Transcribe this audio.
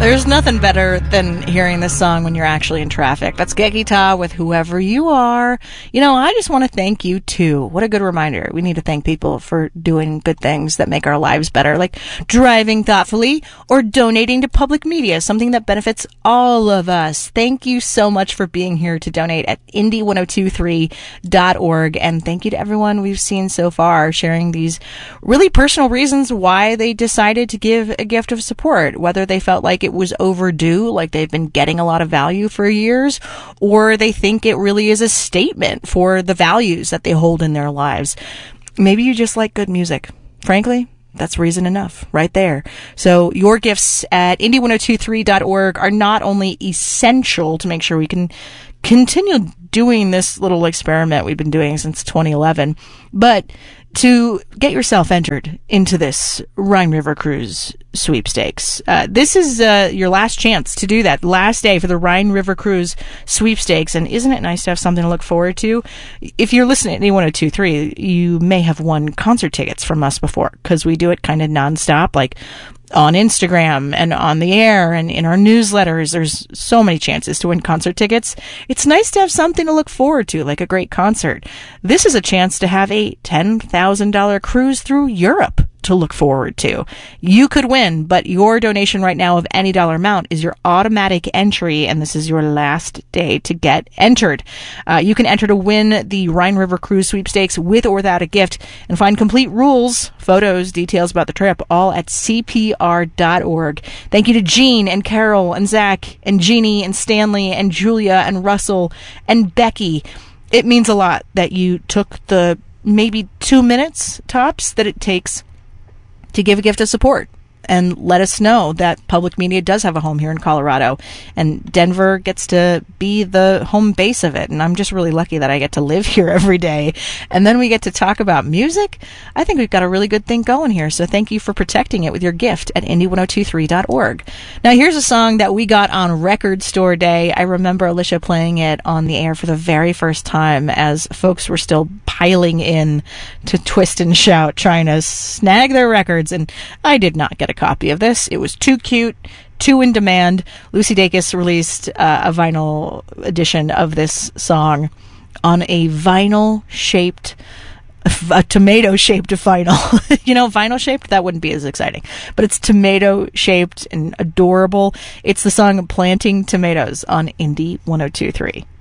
There's nothing better than hearing this song when you're actually in traffic. That's Geki Ta with Whoever You Are. You know, I just want to thank you too. What a good reminder. We need to thank people for doing good things that make our lives better, like driving thoughtfully or donating to public media, something that benefits all of us. Thank you so much for being here to donate at indie1023.org. And thank you to everyone we've seen so far sharing these really personal reasons why they decided to give a gift of support, whether they felt like it was overdue, like they've been getting a lot of value for years, or they think it really is a statement for the values that they hold in their lives. Maybe you just like good music. Frankly, that's reason enough right there. So your gifts at indie1023.org are not only essential to make sure we can continue doing this little experiment we've been doing since 2011, but to get yourself entered into this Rhine River Cruise sweepstakes. This is your last chance to do that. Last day for the Rhine River Cruise sweepstakes. And isn't it nice to have something to look forward to? If you're listening to indie1023, you may have won concert tickets from us before, because we do it kind of nonstop, like on Instagram and on the air and in our newsletters. There's so many chances to win concert tickets. It's nice to have something to look forward to, like a great concert. This is a chance to have a $10,000 cruise through Europe to look forward to. You could win, but your donation right now of any dollar amount is your automatic entry, and this is your last day to get entered. You can enter to win the Rhine River Cruise sweepstakes with or without a gift, and find complete rules, photos, details about the trip, all at CPR.org. Thank you to Jean and Carol and Zach and Jeannie and Stanley and Julia and Russell and Becky. It means a lot that you took the maybe 2 minutes tops that it takes to give a gift of support and let us know that public media does have a home here in Colorado, and Denver gets to be the home base of it. And I'm just really lucky that I get to live here every day. And then we get to talk about music. I think we've got a really good thing going here. So thank you for protecting it with your gift at indie1023.org. Now here's a song that we got on Record Store Day. I remember Alicia playing it on the air for the very first time as folks were still piling in to Twist and Shout trying to snag their records, and I did not get a copy of this. It was too cute, too in demand. Lucy Dacus released a vinyl edition of this song on a vinyl-shaped, a tomato-shaped vinyl. You know, vinyl-shaped, that wouldn't be as exciting. But it's tomato-shaped and adorable. It's the song Planting Tomatoes on Indie 1023.